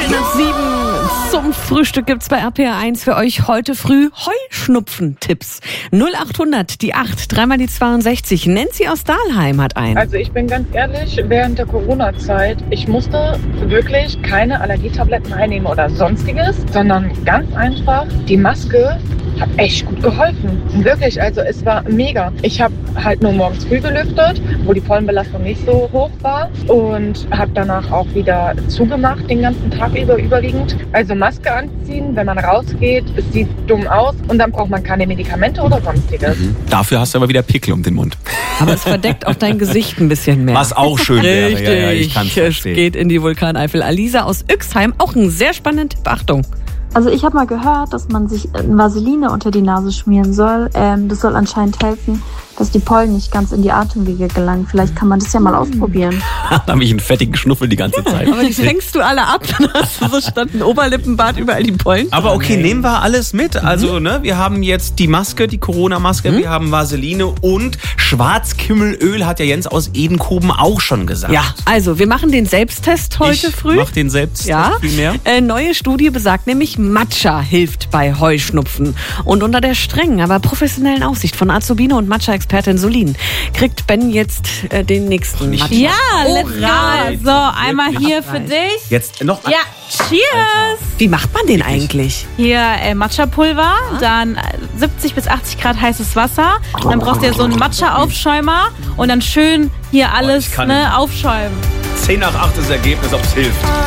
7 zum Frühstück gibt's bei RPR1 für euch heute früh Heuschnupfen-Tipps. 0800 die 8, dreimal die 62. Nancy aus Dahlheim hat einen. Also ich bin ganz ehrlich, während der Corona-Zeit, ich musste wirklich keine Allergietabletten einnehmen oder sonstiges, sondern ganz einfach die Maske hat echt gut geholfen. Wirklich, also es war mega. Ich habe halt nur morgens früh gelüftet, wo die Pollenbelastung nicht so hoch war und habe danach auch wieder zugemacht den ganzen Tag überwiegend. Also Maske anziehen, wenn man rausgeht, es sieht dumm aus und dann braucht man keine Medikamente oder sonstiges. Dafür hast du aber wieder Pickel um den Mund. Aber es verdeckt auch dein Gesicht ein bisschen mehr. Was auch schön wäre. Richtig, Ja, ich kann's es verstehen. geht in die Vulkaneifel. Alisa aus Yxheim, auch ein sehr spannender Tipp. Achtung. Also ich habe mal gehört, dass man sich Vaseline unter die Nase schmieren soll. Das soll anscheinend helfen, dass die Pollen nicht ganz in die Atemwege gelangen. Vielleicht kann man das ja mal ausprobieren. Da habe ich einen fettigen Schnuffel die ganze Zeit. Aber die fängst du alle ab, dann hast du so statt ein Oberlippenbart überall die Pollen. Aber okay, nehmen wir alles mit. Also, wir haben jetzt die Maske, die Corona-Maske, wir haben Vaseline und Schwarzkümmelöl, hat ja Jens aus Edenkoben auch schon gesagt. Ja, also wir machen den Selbsttest heute früh. Mach den selbst Ja, viel mehr. Neue Studie besagt nämlich, Matcha hilft bei Heuschnupfen. Und unter der strengen, aber professionellen Aufsicht von Azubine und Matcha-Expertin Solin kriegt Ben jetzt den nächsten Matcha. Ja, let's go. So, einmal hier für dich. Jetzt noch Ja, cheers. Wie macht man den eigentlich? Hier Matcha-Pulver, dann 70 bis 80 Grad heißes Wasser. Und dann brauchst du ja so einen Matcha-Aufschäumer und dann schön hier alles ich kann aufschäumen. 10 nach 8 das Ergebnis, ob es hilft.